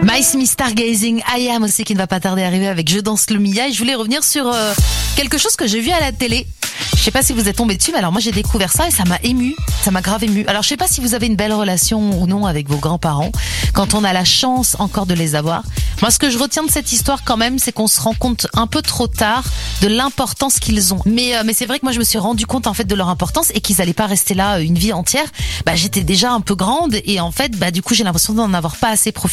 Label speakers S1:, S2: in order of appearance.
S1: My Smith Stargazing, I Am aussi qui ne va pas tarder à arriver avec Je danse le Mia. Et je voulais revenir sur quelque chose que j'ai vu à la télé. Je sais pas si vous êtes tombé dessus, mais alors moi j'ai découvert ça et ça m'a ému, ça m'a grave ému. Alors je sais pas si vous avez une belle relation ou non avec vos grands-parents, quand on a la chance encore de les avoir. Moi ce que je retiens de cette histoire quand même, c'est qu'on se rend compte un peu trop tard de l'importance qu'ils ont. Mais c'est vrai que moi je me suis rendu compte en fait de leur importance et qu'ils allaient pas rester là une vie entière. J'étais déjà un peu grande et en fait du coup j'ai l'impression d'en avoir pas assez profité.